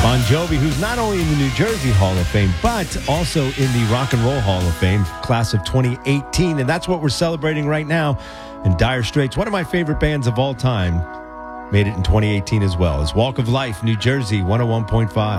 Bon Jovi, who's not only in the New Jersey Hall of Fame, but also in the Rock and Roll Hall of Fame, class of 2018. And that's what we're celebrating right now. And Dire Straits, one of my favorite bands of all time, made it in 2018 as well. It's Walk of Life, New Jersey, 101.5.